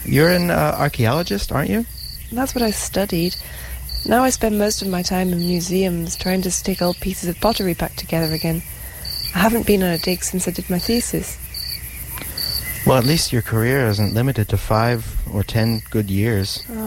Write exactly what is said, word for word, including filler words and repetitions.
You're an uh, archaeologist, aren't you? That's what I studied. Now I spend most of my time in museums trying to stick old pieces of pottery back together again. I haven't been on a dig since I did my thesis. Well, at least your career isn't limited to five or ten good years. Oh.